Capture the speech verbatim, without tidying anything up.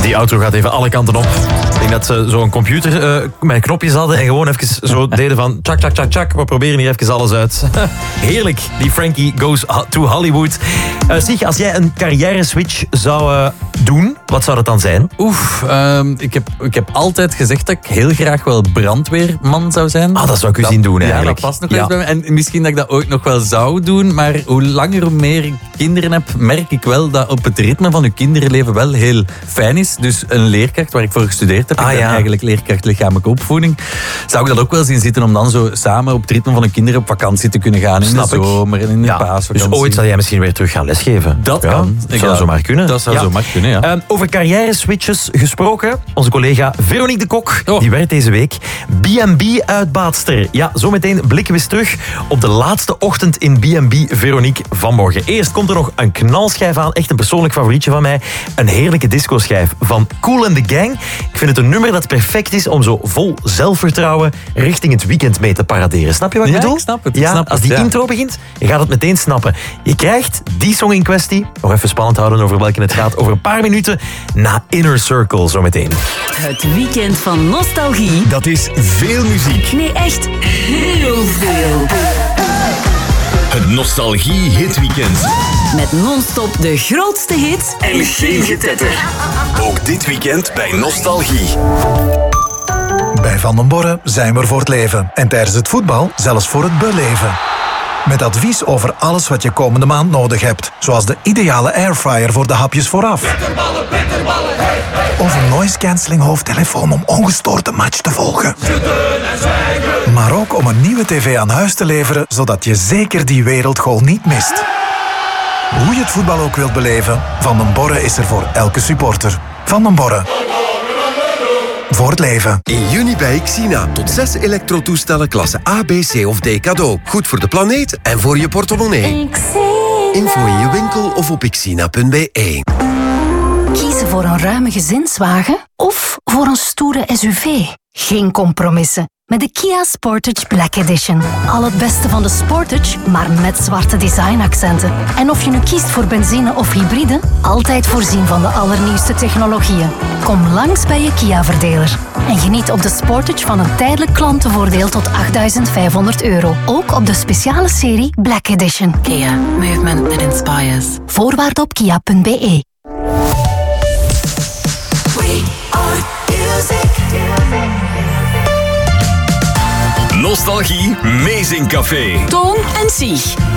Die auto gaat even alle kanten op. Ik denk dat ze zo'n computer uh, met knopjes hadden en gewoon even zo deden van tjak, tjak, tjak, tjak. We proberen hier even alles uit. Heerlijk, die Frankie Goes to Hollywood. Uh, Sieg, als jij een carrière-switch zou uh, doen, wat zou dat dan zijn? Oef, um, ik, heb, ik heb altijd gezegd dat ik heel graag wel brandweerman zou zijn. Ah, dat zou ik u zien doen eigenlijk. Ja, dat past nog wel eens bij me. En misschien dat ik dat ook nog wel zou doen, maar hoe langer hoe meer ik kinderen heb, merk ik wel dat op het ritme van uw kinderleven wel heel fijn is. Dus een leerkracht waar ik voor gestudeerd heb, ah, ik ben ja. eigenlijk leerkracht lichamelijke opvoeding, zou ik dat ook wel zien zitten om dan zo samen op het ritme van een kinderen op vakantie te kunnen gaan in Snap de zomer en in de ja. paasvakantie. Dus ooit zal jij misschien weer terug gaan lesgeven. Dat ja, kan. Dat zou ja, zomaar kunnen. Dat zou ja. zomaar kunnen, ja. Um, over carrière-switches gesproken. Onze collega Veronique de Kok, oh. die werd deze week B en B-uitbaatster. Ja, zometeen blikken we eens terug op de laatste ochtend in B en B Veronique vanmorgen. Eerst komt er nog een knalschijf aan, echt een persoonlijk favorietje van mij. Een heerlijke discoschijf van Kool and the Gang. Ik vind het een nummer dat perfect is om zo vol zelfvertrouwen richting het weekend mee te paraderen. Snap je wat ik ja, bedoel? Ik snap het. Ja, ik snap als die het, ja. intro begint, je gaat het meteen snappen. Je krijgt die song in kwestie, nog even spannend houden over welke het gaat, over een paar minuten na Inner Circle zometeen. Het weekend van nostalgie. Dat is veel muziek. Nee, echt heel veel. Het Nostalgie Hitweekend. Met non-stop de grootste hits en geen getetter. Ook dit weekend bij Nostalgie. Bij Van den Borre zijn we er voor het leven. En tijdens het voetbal zelfs voor het beleven. Met advies over alles wat je komende maand nodig hebt. Zoals de ideale airfryer voor de hapjes vooraf. Bitterballen, bitterballen, hey, hey. Of een noise cancelling hoofdtelefoon om ongestoord de match te volgen. Maar ook om een nieuwe tv aan huis te leveren, zodat je zeker die wereldgoal niet mist. Hoe je het voetbal ook wilt beleven, Van den Borre is er voor elke supporter. Van den Borre. Voor het leven. In juni bij Xina. Tot zes elektrotoestellen klasse A, B, C of D cadeau. Goed voor de planeet en voor je portemonnee. Info in je winkel of op xina punt b e. Kiezen voor een ruime gezinswagen of voor een stoere S U V? Geen compromissen. Met de Kia Sportage Black Edition. Al het beste van de Sportage, maar met zwarte designaccenten. En of je nu kiest voor benzine of hybride, altijd voorzien van de allernieuwste technologieën. Kom langs bij je Kia-verdeler. En geniet op de Sportage van een tijdelijk klantenvoordeel tot achtduizend vijfhonderd euro. Ook op de speciale serie Black Edition. Kia, movement that inspires. Voorwaarden op kia punt b e. We are music. Nostalgie Amazing Café. Toon en Sieg.